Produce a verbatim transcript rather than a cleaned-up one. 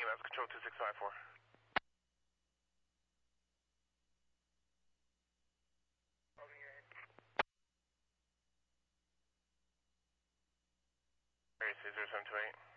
E M S control two six five four. Area zero seven two eight.